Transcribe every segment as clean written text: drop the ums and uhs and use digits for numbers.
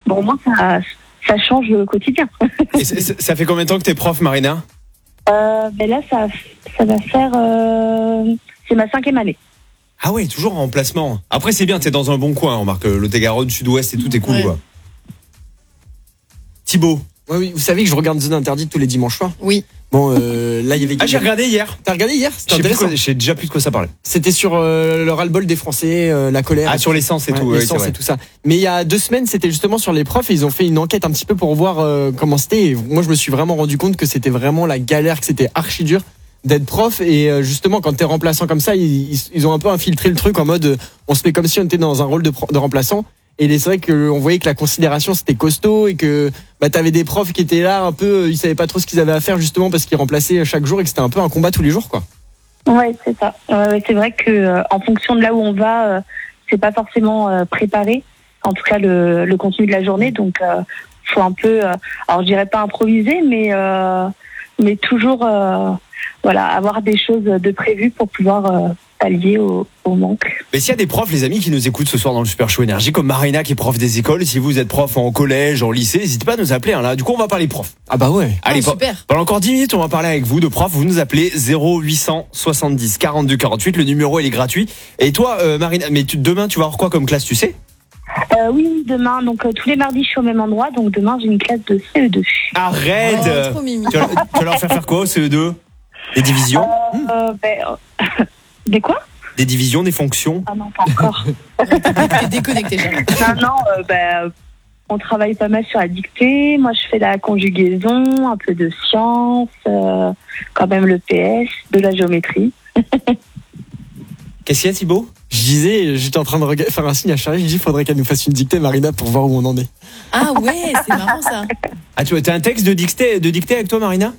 bon, au moins ça change le quotidien. Et ça fait combien de temps que t'es prof, Marina? Là, ça va faire... c'est ma 5e année. Ah ouais, toujours en remplacement. Après, c'est bien, t'es dans un bon coin. On remarque Lot-et-Garonne, Sud-Ouest et tout est cool, quoi. Thibaut. Oui, vous savez que je regarde Zone Interdite tous les dimanches soirs. Oui. Bon, là, il y avait... Ah, j'ai regardé hier. T'as regardé hier? C'était intéressant. Je sais déjà plus de quoi ça parlait. C'était sur le ras-le-bol des Français, la colère. Ah, sur l'essence et tout. L'essence et tout ça. Mais il y a 2 semaines, c'était justement sur les profs et ils ont fait une enquête un petit peu pour voir comment c'était. Et moi, je me suis vraiment rendu compte que c'était vraiment la galère, que c'était archi dur d'être prof. Et justement, quand t'es remplaçant comme ça, ils ont un peu infiltré le truc en mode on se fait comme si on était dans un rôle de remplaçant. Et c'est vrai qu'on voyait que la considération c'était costaud et que t'avais des profs qui étaient là un peu, ils savaient pas trop ce qu'ils avaient à faire justement parce qu'ils remplaçaient chaque jour et que c'était un peu un combat tous les jours, quoi. Ouais, c'est ça. C'est vrai que en fonction de là où on va, c'est pas forcément préparé. En tout cas, le contenu de la journée. Donc, faut un peu, alors je dirais pas improviser, mais toujours, avoir des choses de prévues pour pouvoir pallier au manque. Mais s'il y a des profs, les amis, qui nous écoutent ce soir dans le Super Show Énergie, comme Marina qui est prof des écoles, si vous êtes prof en collège, en lycée, n'hésitez pas à nous appeler. Là, du coup, on va parler prof. Ah bah ouais. Allez, super. Pendant encore 10 minutes, on va parler avec vous de prof. Vous nous appelez 0870 42 48. Le numéro, il est gratuit. Et toi, Marina, mais demain, tu vas avoir quoi comme classe, tu sais? Oui, demain. Donc, tous les mardis, je suis au même endroit. Donc, demain, j'ai une classe de CE2. Arrête! Trop mimi. Tu vas leur faire quoi au CE2? Des divisions? Des quoi? Des divisions, des fonctions? Ah non, pas encore. T'es déconnecté, Charles. On travaille pas mal sur la dictée. Moi, je fais la conjugaison, un peu de sciences, quand même le PS, de la géométrie. Qu'est-ce qu'il y a, Thibaut? Je disais, j'étais en train de faire un signe à Charlie, je dis, faudrait qu'elle nous fasse une dictée, Marina, pour voir où on en est. Ah ouais, c'est marrant ça. Ah, tu as un texte de dictée avec toi, Marina?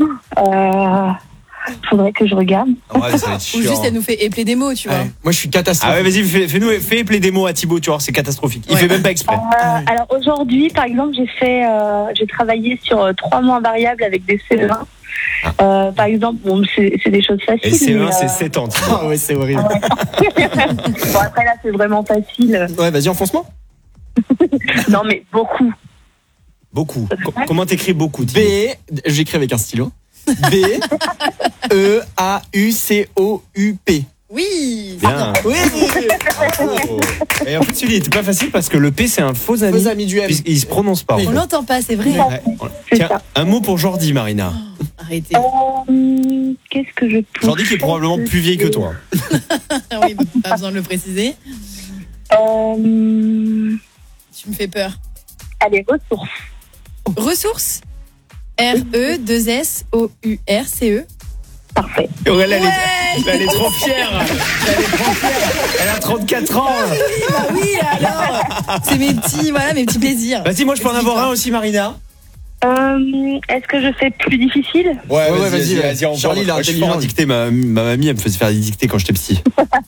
Faudrait que je regarde. Ouais, ça va être chiant. Ou juste elle nous fait épeler des mots, tu vois. Ouais. Moi, je suis catastrophique. Ah ouais, vas-y, fais épeler des mots à Thibaut, tu vois, c'est catastrophique. Il fait même pas exprès. Alors aujourd'hui, par exemple, j'ai travaillé sur 3 mois variables avec des CE1. Par exemple, bon, c'est des choses faciles. Et CE1, c'est 7 ans. Ah ouais, c'est horrible. Bon, après là, c'est vraiment facile. Ouais, vas-y, enfonce-moi. Non, mais beaucoup. Beaucoup. Comment t'écris beaucoup, B, Thibaut? j'écris avec un stylo. B-E-A-U-C-O-U-P. Oui. Bien. Oui. Oh. Et en fait, celui-là, il était pas facile parce que le P, c'est un faux ami. Faux ami du M. Il se prononce pas. en On fait. l'entend pas, c'est vrai. Ouais. C'est Tiens, ça. un mot pour Jordi, Marina. Arrêtez. Qu'est-ce que je peux Jordi qui est probablement plus vieille que toi. Oui, pas besoin de le préciser. Tu me fais peur. Allez, ressources. Ressources. R-E-2-S-O-U-R-C-E. Parfait. Elle est trop fière. Elle a 34 ans. Bah oui, alors. C'est mes petits plaisirs. Vas-y, moi je peux en avoir un aussi, Marina. Est-ce que je fais plus difficile? Ouais, vas-y. On Charlie, il a je suis fort en intelligent. dictée. Ma mamie, elle me faisait faire des dictées quand j'étais petit.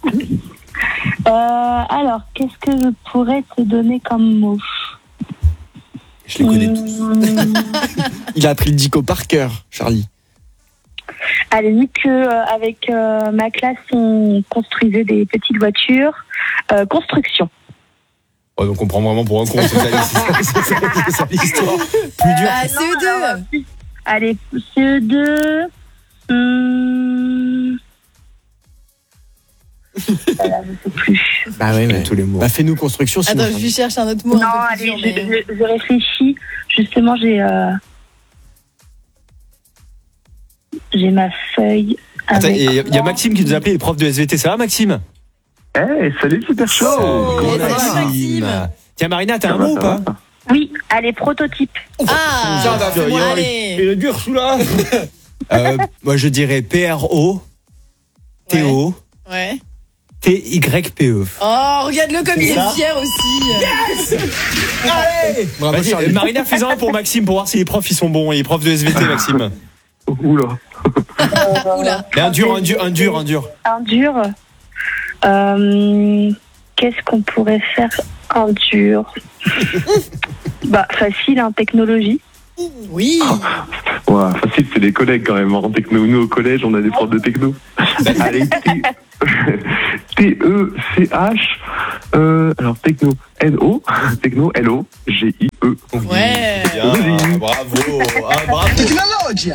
Alors, qu'est-ce que je pourrais te donner comme mot? Je les connais tous. Il a appris le dico par cœur, Charlie. Allez, vu qu'avec ma classe, on construisait des petites voitures. Construction. Ouais, donc on prend vraiment pour un con. C'est ça l'histoire. Plus dur. Ah, CE2. Allez, CE2. Voilà, je sais plus. Bah ouais, mais tous les mots. Bah fais-nous construction. Sinon, Attends, je lui cherche un autre mot. Non, un peu allez, plus dur, mais- je réfléchis. Justement, j'ai ma feuille. Attends, avec il y a moi. Maxime qui nous a appelé, le prof de SVT. Ça va, Maxime? Salut Super Show. Oh, salut, Maxime. Tiens, Marina, t'as un mot ou pas? Oui, allez, prototype. Ah, Tiens, bah, fais-moi allez. le dur celui-là. Moi, je dirais PRO-TO. Ouais. TYPE. Oh, regarde-le comme il est fier aussi. Allez! Bravo, Vas-y, Charlie. Marina, fais un pour Maxime pour voir si les profs ils sont bons. Les profs de SVT, Maxime. Oula. Oula. Mais un dur. Un dur. Qu'est-ce qu'on pourrait faire un dur? Bah, facile, hein, technologie. Oui. Ouais, facile, c'est les collègues quand même. En techno, nous au collège, on a des profs de techno. Allez, T-E-C-H. Alors, techno, N-O, techno, L-O, G-I. peu. Ouais. Bien, bravo. Bravo. Technologia.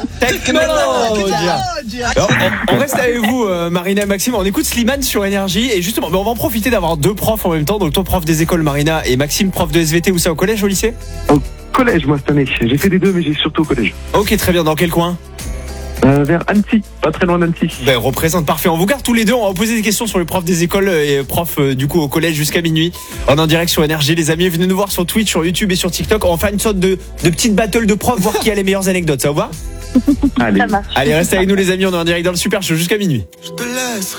Alors, on reste avec vous, Marina et Maxime. On écoute Slimane sur Énergie. Et justement, on va en profiter d'avoir deux profs en même temps. Donc, toi, prof des écoles, Marina, et Maxime, prof de SVT. Où ça, au collège, au lycée? Au collège, moi, cette année. J'ai fait les deux, mais j'ai surtout au collège. Ok, très bien. Dans quel coin? Vers Annecy, pas très loin d'Annecy. Ben, représente, parfait. On vous garde tous les deux. On va vous poser des questions sur les profs des écoles et profs du coup au collège jusqu'à minuit. On est en direct sur Énergie, les amis. Venez nous voir sur Twitch, sur YouTube et sur TikTok. On va faire une sorte de petite battle de profs, voir qui a les meilleures anecdotes. Ça vous va? Allez. Ça marche. Allez, restez avec nous, les amis. On est en direct dans le Super Show jusqu'à minuit.